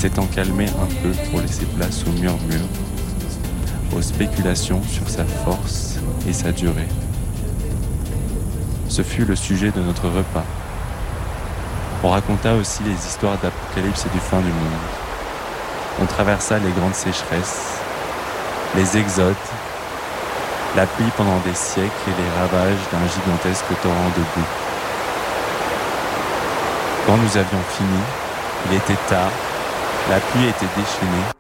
s'étant calmé un peu pour laisser place aux murmures, aux spéculations sur sa force et sa durée. Ce fut le sujet de notre repas. On raconta aussi les histoires d'Apocalypse et du fin du monde. On traversa les grandes sécheresses, les exodes, la pluie pendant des siècles et les ravages d'un gigantesque torrent de boue. Quand nous avions fini, il était tard, la pluie était déchaînée